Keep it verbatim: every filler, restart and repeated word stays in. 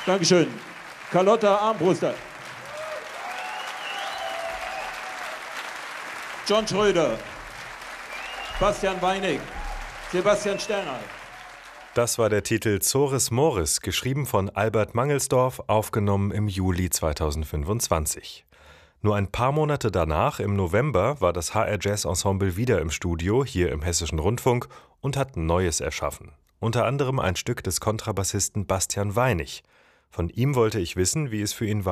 Dankeschön. Carlotta Armbruster. John Schröder. Bastian Weinig. Sebastian Sterner. Das war der Titel Zores Mores, geschrieben von Albert Mangelsdorf, aufgenommen im Juli zweitausendfünfundzwanzig. Nur ein paar Monate danach, im November, war das H R Jazz Ensemble wieder im Studio, hier im Hessischen Rundfunk, und hat Neues erschaffen. Unter anderem ein Stück des Kontrabassisten Bastian Weinig. Von ihm wollte ich wissen, wie es für ihn war,